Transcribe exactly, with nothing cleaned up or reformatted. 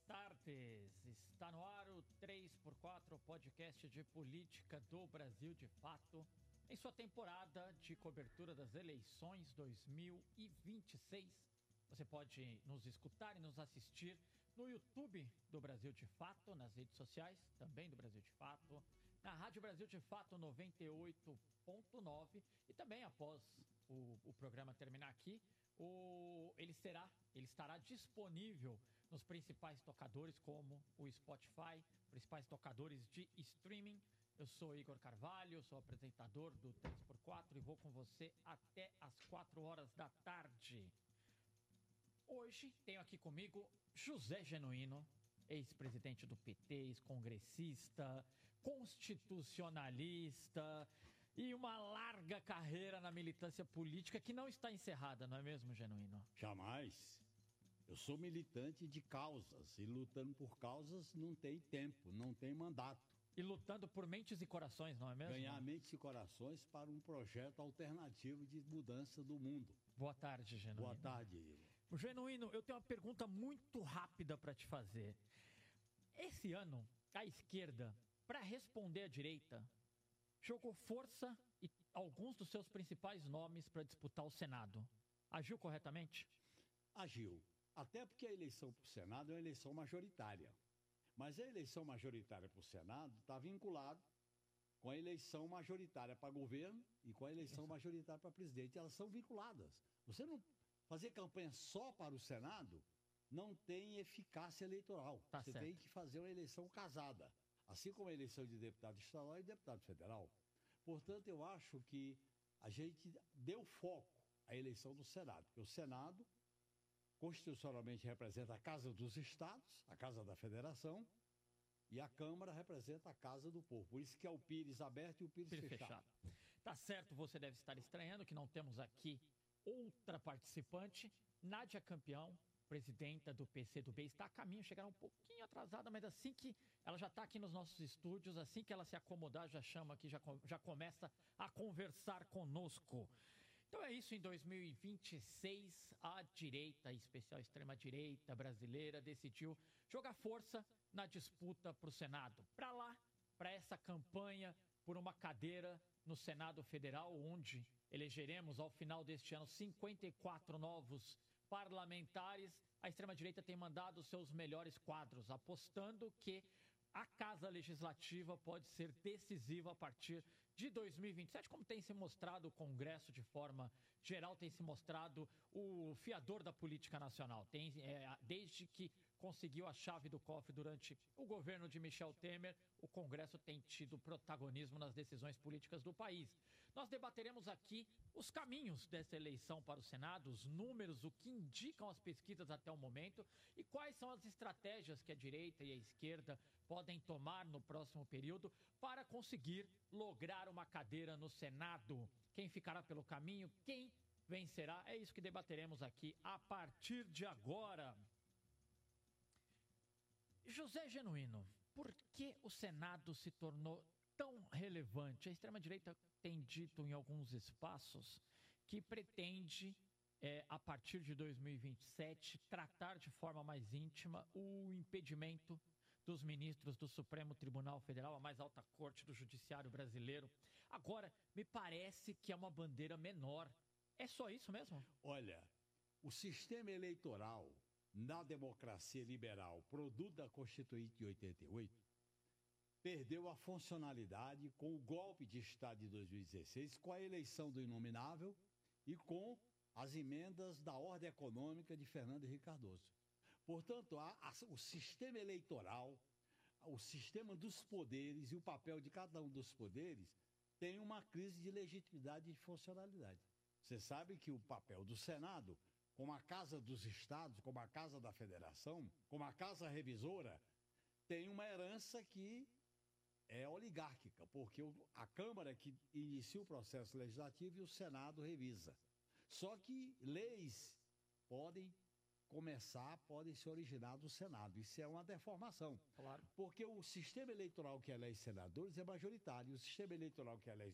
tardes. Está no ar o três por quatro, podcast de política do Brasil de Fato, em sua temporada de cobertura das eleições dois mil e vinte e seis. Você pode nos escutar e nos assistir no YouTube do Brasil de Fato, nas redes sociais também do Brasil de Fato, na Rádio Brasil de Fato noventa e oito ponto nove e também após o, o programa terminar aqui, o, ele será, ele estará disponível nos principais tocadores como o Spotify, principais tocadores de streaming. Eu sou Igor Carvalho, sou apresentador do três por quatro e vou com você até às quatro horas da tarde. Hoje tenho aqui comigo José Genuíno, ex-presidente do P T, ex-congressista, constitucionalista e uma larga carreira na militância política que não está encerrada, não é mesmo, Genuíno? Jamais. Eu sou militante de causas e lutando por causas não tem tempo, não tem mandato. E lutando por mentes e corações, não é mesmo? Ganhar mentes e corações para um projeto alternativo de mudança do mundo. Boa tarde, Genuíno. Boa tarde, Igor. Genuíno, eu tenho uma pergunta muito rápida para te fazer. Esse ano, a esquerda, para responder à direita, jogou força e alguns dos seus principais nomes para disputar o Senado. Agiu corretamente? Agiu. Até porque a eleição para o Senado é uma eleição majoritária. Mas a eleição majoritária para o Senado está vinculada com a eleição majoritária para governo e com a eleição Isso. majoritária para presidente. Elas são vinculadas. Você não fazer campanha só para o Senado não tem eficácia eleitoral. Tá Você certo. tem que fazer uma eleição casada. Assim como a eleição de deputado estadual e deputado federal. Portanto, eu acho que a gente deu foco à eleição do Senado. Porque o Senado constitucionalmente representa a Casa dos Estados, a Casa da Federação, e a Câmara representa a Casa do Povo. Por isso que é o Pires aberto e o Pires, Pires fechado. fechado. Tá certo, você deve estar estranhando que não temos aqui outra participante. Nádia Campeão, presidenta do P C do B, está a caminho, chegará um pouquinho atrasada, mas assim que ela já está aqui nos nossos estúdios, assim que ela se acomodar, já chama aqui, já, já começa a conversar conosco. Então é isso, em dois mil e vinte e seis, a direita, em especial a extrema-direita brasileira, decidiu jogar força na disputa para o Senado. Para lá, para essa campanha por uma cadeira no Senado Federal, onde elegeremos ao final deste ano cinquenta e quatro novos parlamentares, a extrema-direita tem mandado seus melhores quadros, apostando que a Casa Legislativa pode ser decisiva a partir de dois mil e vinte e sete, como tem se mostrado o Congresso de forma geral, tem se mostrado o fiador da política nacional. Tem, é, desde que conseguiu a chave do cofre durante o governo de Michel Temer, o Congresso tem tido protagonismo nas decisões políticas do país. Nós debateremos aqui os caminhos dessa eleição para o Senado, os números, o que indicam as pesquisas até o momento e quais são as estratégias que a direita e a esquerda podem tomar no próximo período para conseguir lograr uma cadeira no Senado. Quem ficará pelo caminho, quem vencerá, é isso que debateremos aqui a partir de agora. José Genuíno, por que o Senado se tornou tão relevante? A extrema-direita tem dito em alguns espaços que pretende, é, a partir de dois mil e vinte e sete, tratar de forma mais íntima o impedimento dos ministros do Supremo Tribunal Federal, a mais alta corte do judiciário brasileiro. Agora, me parece que é uma bandeira menor. É só isso mesmo? Olha, o sistema eleitoral na democracia liberal, produto da Constituinte de oitenta e oito, perdeu a funcionalidade com o golpe de Estado de dois mil e dezesseis, com a eleição do inominável e com as emendas da ordem econômica de Fernando Henrique Cardoso. Portanto, a, a, o sistema eleitoral, o sistema dos poderes e o papel de cada um dos poderes tem uma crise de legitimidade e de funcionalidade. Você sabe que o papel do Senado, como a Casa dos Estados, como a Casa da Federação, como a Casa Revisora, tem uma herança que é oligárquica, porque a Câmara que inicia o processo legislativo e o Senado revisa. Só que leis podem começar, podem se originar do Senado. Isso é uma deformação. Claro. Porque o sistema eleitoral que elege senadores é majoritário, o sistema eleitoral que elege